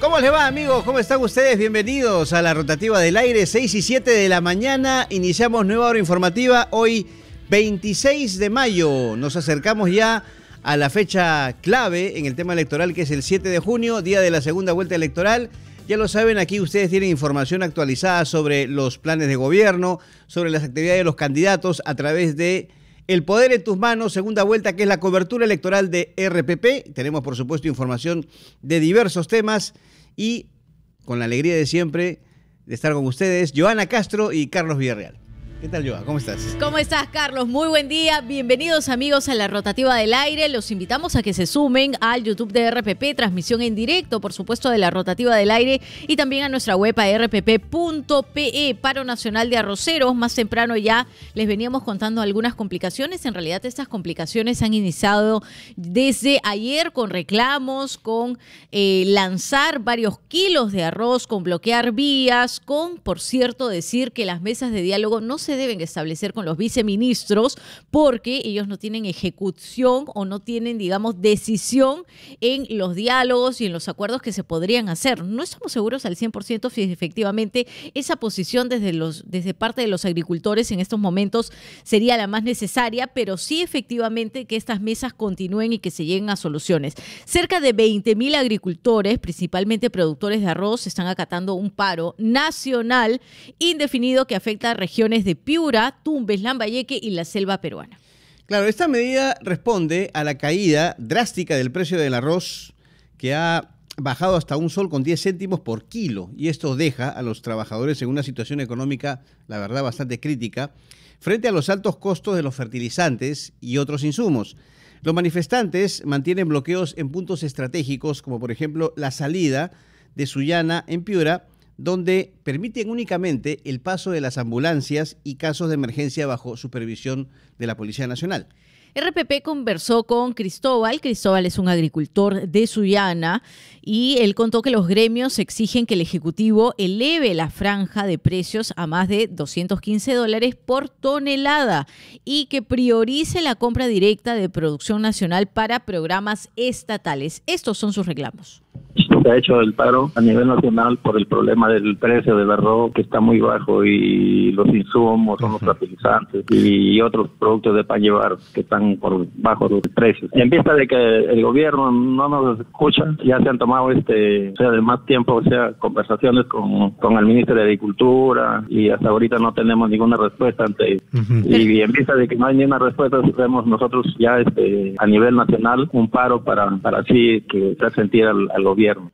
¿Cómo les va, amigos? ¿Cómo están ustedes? Bienvenidos a la rotativa del aire, 6 y 7 de la mañana. Iniciamos nueva hora informativa, hoy 26 de mayo. Nos acercamos ya a la fecha clave en el tema electoral, que es el 7 de junio, día de la segunda vuelta electoral. Ya lo saben, aquí ustedes tienen información actualizada sobre los planes de gobierno, sobre las actividades de los candidatos a través de El Poder en tus Manos, segunda vuelta, que es la cobertura electoral de RPP. Tenemos, por supuesto, información de diversos temas y con la alegría de siempre de estar con ustedes, Joana Castro y Carlos Villarreal. ¿Qué tal, Joa? ¿Cómo estás? ¿Cómo estás, Carlos? Muy buen día. Bienvenidos, amigos, a la rotativa del aire. Los invitamos a que se sumen al YouTube de RPP, transmisión en directo, por supuesto, de la rotativa del aire, y también a nuestra web a rpp.pe. Paro Nacional de Arroceros. Más temprano ya les veníamos contando algunas complicaciones. En realidad, estas complicaciones han iniciado desde ayer con reclamos, con lanzar varios kilos de arroz, con bloquear vías, con, por cierto, decir que las mesas de diálogo no se deben establecer con los viceministros porque ellos no tienen ejecución o no tienen, digamos, decisión en los diálogos y en los acuerdos que se podrían hacer. No estamos seguros al 100% si efectivamente esa posición desde parte de los agricultores en estos momentos sería la más necesaria, pero sí efectivamente que estas mesas continúen y que se lleguen a soluciones. Cerca de 20.000 agricultores, principalmente productores de arroz, están acatando un paro nacional indefinido que afecta a regiones de Piura, Tumbes, Lambayeque y la selva peruana. Claro, esta medida responde a la caída drástica del precio del arroz, que ha bajado hasta $1.10 por kilo, y esto deja a los trabajadores en una situación económica, la verdad, bastante crítica, frente a los altos costos de los fertilizantes y otros insumos. Los manifestantes mantienen bloqueos en puntos estratégicos, como por ejemplo la salida de Sullana en Piura, donde permiten únicamente el paso de las ambulancias y casos de emergencia bajo supervisión de la Policía Nacional. RPP conversó con Cristóbal. Cristóbal es un agricultor de Sullana y él contó que los gremios exigen que el Ejecutivo eleve la franja de precios a más de $215 por tonelada y que priorice la compra directa de producción nacional para programas estatales. Estos son sus reclamos. Se ha hecho el paro a nivel nacional por el problema del precio del arroz, que está muy bajo, y los insumos, son los fertilizantes y otros productos de pan llevar que están por bajo los precios. En vista de que el gobierno no nos escucha, ya se han tomado de más tiempo, conversaciones con el ministro de Agricultura, y hasta ahorita no tenemos ninguna respuesta ante y en vista de que no hay ninguna respuesta, hacemos nosotros ya a nivel nacional un paro para así que hacer sentir al gobierno.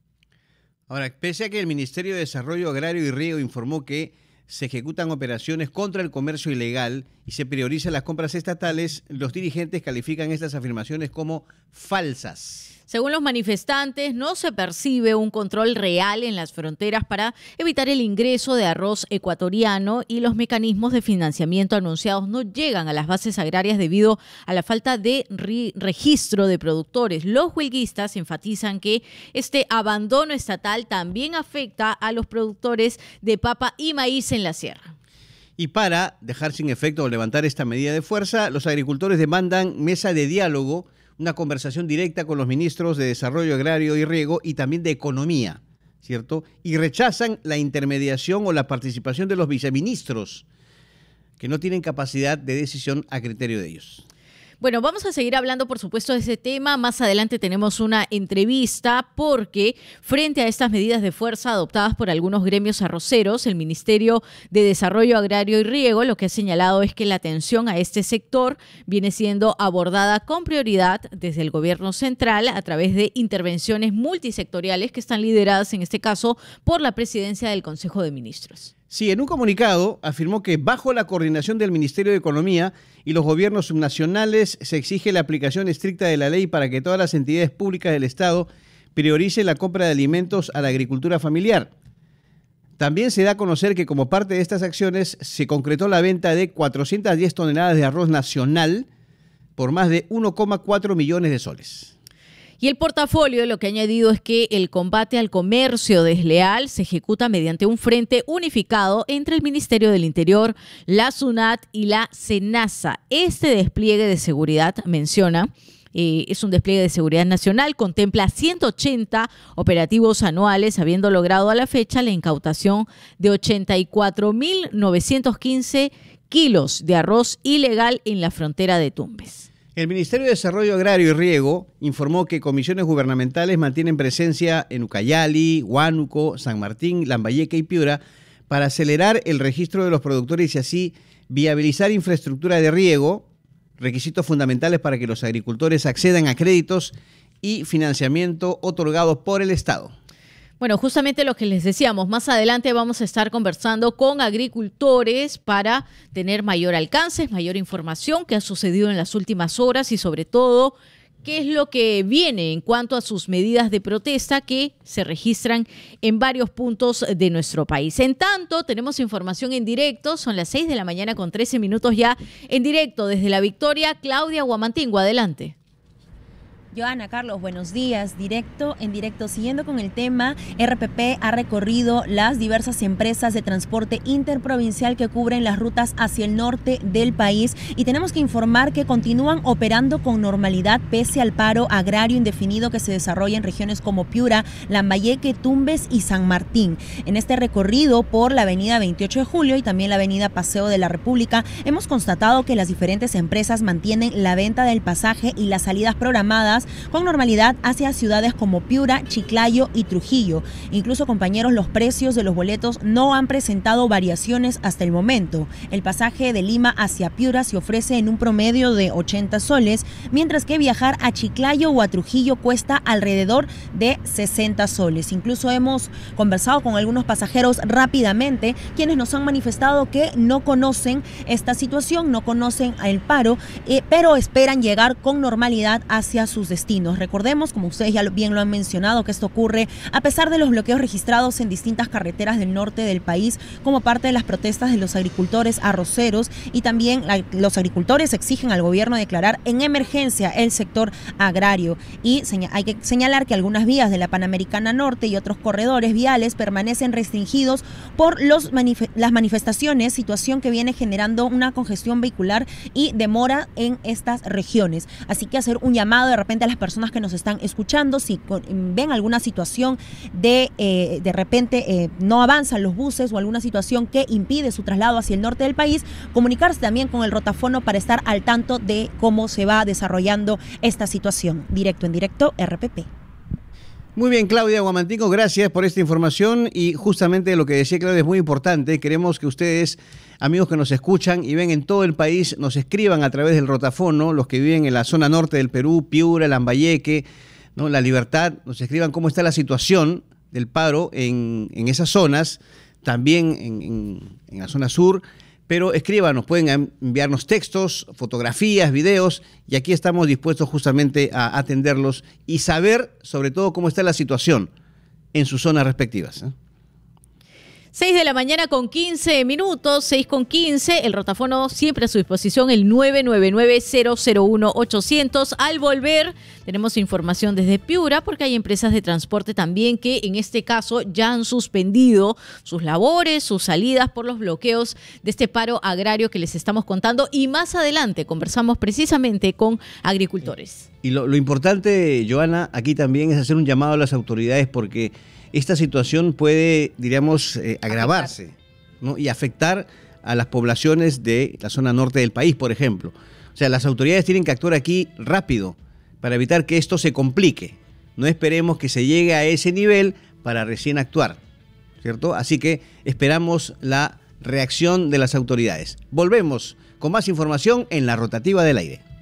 Ahora, pese a que el Ministerio de Desarrollo Agrario y Riego informó que se ejecutan operaciones contra el comercio ilegal y se priorizan las compras estatales, los dirigentes califican estas afirmaciones como falsas. Según los manifestantes, no se percibe un control real en las fronteras para evitar el ingreso de arroz ecuatoriano y los mecanismos de financiamiento anunciados no llegan a las bases agrarias debido a la falta de registro de productores. Los huelguistas enfatizan que este abandono estatal también afecta a los productores de papa y maíz en la sierra. Y para dejar sin efecto o levantar esta medida de fuerza, los agricultores demandan mesa de diálogo, una conversación directa con los ministros de Desarrollo Agrario y Riego y también de Economía, ¿cierto? Y rechazan la intermediación o la participación de los viceministros, que no tienen capacidad de decisión a criterio de ellos. Bueno, vamos a seguir hablando, por supuesto, de ese tema. Más adelante tenemos una entrevista porque frente a estas medidas de fuerza adoptadas por algunos gremios arroceros, el Ministerio de Desarrollo Agrario y Riego lo que ha señalado es que la atención a este sector viene siendo abordada con prioridad desde el gobierno central a través de intervenciones multisectoriales que están lideradas, en este caso, por la presidencia del Consejo de Ministros. Sí, en un comunicado afirmó que bajo la coordinación del Ministerio de Economía y los gobiernos subnacionales se exige la aplicación estricta de la ley para que todas las entidades públicas del Estado prioricen la compra de alimentos a la agricultura familiar. También se da a conocer que como parte de estas acciones se concretó la venta de 410 toneladas de arroz nacional por más de 1,4 millones de soles. Y el portafolio lo que ha añadido es que el combate al comercio desleal se ejecuta mediante un frente unificado entre el Ministerio del Interior, la SUNAT y la SENASA. Este despliegue de seguridad, menciona, es un despliegue de seguridad nacional, contempla 180 operativos anuales, habiendo logrado a la fecha la incautación de 84.915 kilos de arroz ilegal en la frontera de Tumbes. El Ministerio de Desarrollo Agrario y Riego informó que comisiones gubernamentales mantienen presencia en Ucayali, Huánuco, San Martín, Lambayeque y Piura para acelerar el registro de los productores y así viabilizar infraestructura de riego, requisitos fundamentales para que los agricultores accedan a créditos y financiamiento otorgados por el Estado. Bueno, justamente lo que les decíamos, más adelante vamos a estar conversando con agricultores para tener mayor alcance, mayor información que ha sucedido en las últimas horas y sobre todo qué es lo que viene en cuanto a sus medidas de protesta que se registran en varios puntos de nuestro país. En tanto, tenemos información en directo, son las 6 de la mañana con 13 minutos ya en directo desde La Victoria. Claudia Huamantingo, adelante. Joana, Carlos, buenos días. En directo, siguiendo con el tema, RPP ha recorrido las diversas empresas de transporte interprovincial que cubren las rutas hacia el norte del país y tenemos que informar que continúan operando con normalidad pese al paro agrario indefinido que se desarrolla en regiones como Piura, Lambayeque, Tumbes y San Martín. En este recorrido por la avenida 28 de Julio y también la avenida Paseo de la República, hemos constatado que las diferentes empresas mantienen la venta del pasaje y las salidas programadas con normalidad hacia ciudades como Piura, Chiclayo y Trujillo. Incluso, compañeros, los precios de los boletos no han presentado variaciones hasta el momento. El pasaje de Lima hacia Piura se ofrece en un promedio de 80 soles, mientras que viajar a Chiclayo o a Trujillo cuesta alrededor de 60 soles. Incluso hemos conversado con algunos pasajeros rápidamente, quienes nos han manifestado que no conocen esta situación, no conocen el paro, pero esperan llegar con normalidad hacia sus destinos. Recordemos, como ustedes ya bien lo han mencionado, que esto ocurre a pesar de los bloqueos registrados en distintas carreteras del norte del país como parte de las protestas de los agricultores arroceros y también los agricultores exigen al gobierno declarar en emergencia el sector agrario y hay que señalar que algunas vías de la Panamericana Norte y otros corredores viales permanecen restringidos por las manifestaciones, situación que viene generando una congestión vehicular y demora en estas regiones. Así que hacer un llamado de repente a las personas que nos están escuchando, si ven alguna situación de repente no avanzan los buses o alguna situación que impide su traslado hacia el norte del país, comunicarse también con el rotafono para estar al tanto de cómo se va desarrollando esta situación. En directo, RPP. Muy bien, Claudia Huamantingo, gracias por esta información y justamente lo que decía Claudia es muy importante. Queremos que ustedes, amigos que nos escuchan y ven en todo el país, nos escriban a través del rotafono, los que viven en la zona norte del Perú, Piura, Lambayeque, ¿no? La Libertad, nos escriban cómo está la situación del paro en esas zonas, también en la zona sur. Pero escríbanos, pueden enviarnos textos, fotografías, videos, y aquí estamos dispuestos justamente a atenderlos y saber sobre todo cómo está la situación en sus zonas respectivas. 6 de la mañana con 15 minutos, 6 con 15, el rotafono siempre a su disposición, el 999-001-800. Al volver, tenemos información desde Piura, porque hay empresas de transporte también que en este caso ya han suspendido sus labores, sus salidas por los bloqueos de este paro agrario que les estamos contando. Y más adelante conversamos precisamente con agricultores. Y lo importante, Joana, aquí también es hacer un llamado a las autoridades porque esta situación puede, diríamos, agravarse, ¿no? Y afectar a las poblaciones de la zona norte del país, por ejemplo. O sea, las autoridades tienen que actuar aquí rápido para evitar que esto se complique. No esperemos que se llegue a ese nivel para recién actuar, ¿cierto? Así que esperamos la reacción de las autoridades. Volvemos con más información en la Rotativa del Aire.